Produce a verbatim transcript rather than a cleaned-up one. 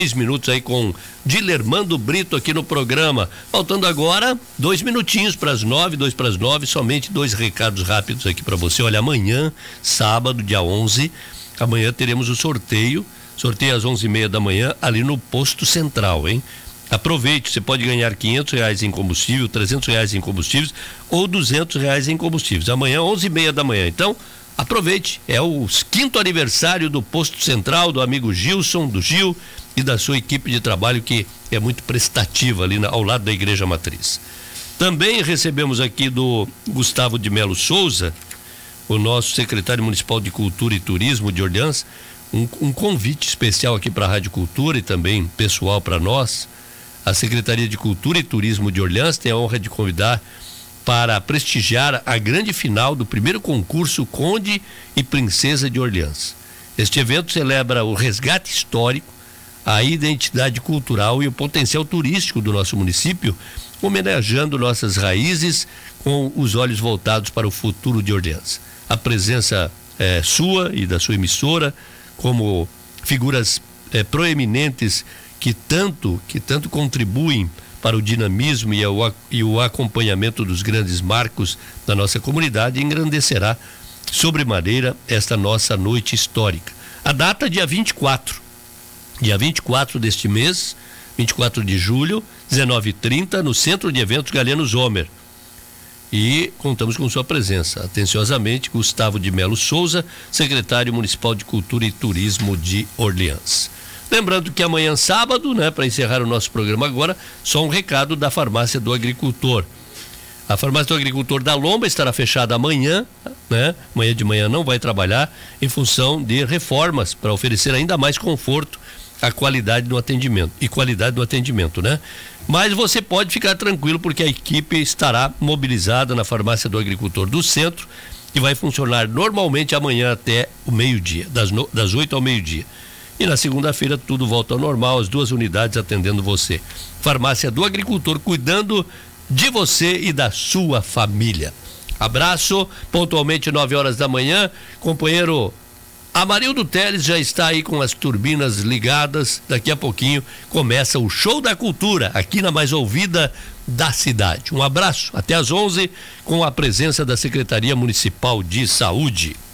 minutos aí com Dilermando Brito aqui no programa. Faltando agora dois minutinhos para as nove, dois para as nove, somente dois recados rápidos aqui para você. Olha, amanhã, sábado, dia onze, amanhã teremos o sorteio, sorteio às onze e meia da manhã ali no Posto Central, hein? Aproveite, você pode ganhar quinhentos reais em combustível, trezentos reais em combustíveis ou duzentos reais em combustíveis. Amanhã, onze e meia da manhã. Então, aproveite, é o quinto aniversário do Posto Central, do amigo Gilson, do Gil e da sua equipe de trabalho, que é muito prestativa ali na, ao lado da Igreja Matriz. Também recebemos aqui do Gustavo de Melo Souza, o nosso secretário municipal de Cultura e Turismo de Orleans, um, um convite especial aqui para a Rádio Cultura e também pessoal para nós. A Secretaria de Cultura e Turismo de Orleans tem a honra de convidar para prestigiar a grande final do primeiro concurso Conde e Princesa de Orleans. Este evento celebra o resgate histórico, a identidade cultural e o potencial turístico do nosso município, homenageando nossas raízes com os olhos voltados para o futuro de Orleans. A presença é, sua e da sua emissora, como figuras é, proeminentes que tanto, que tanto contribuem para o dinamismo e o, e o acompanhamento dos grandes marcos da nossa comunidade, engrandecerá sobremaneira esta nossa noite histórica. A data, dia vinte e quatro. Dia vinte e quatro deste mês, vinte e quatro de julho, dezenove e trinta, no Centro de Eventos Galeno Zomer. E contamos com sua presença. Atenciosamente, Gustavo de Melo Souza, secretário municipal de Cultura e Turismo de Orleans. Lembrando que amanhã, sábado, né, para encerrar o nosso programa agora, só um recado da Farmácia do Agricultor. A Farmácia do Agricultor da Lomba estará fechada amanhã, né? Amanhã de manhã não vai trabalhar em função de reformas para oferecer ainda mais conforto à qualidade no atendimento e qualidade do atendimento, né? Mas você pode ficar tranquilo porque a equipe estará mobilizada na Farmácia do Agricultor do Centro e vai funcionar normalmente amanhã até o meio-dia, das, no, das oito ao meio-dia. E na segunda-feira tudo volta ao normal, as duas unidades atendendo você. Farmácia do Agricultor, cuidando de você e da sua família. Abraço, pontualmente nove horas da manhã, companheiro Amarildo Teles já está aí com as turbinas ligadas. Daqui a pouquinho começa o Show da Cultura, aqui na mais ouvida da cidade. Um abraço, até às onze, com a presença da Secretaria Municipal de Saúde.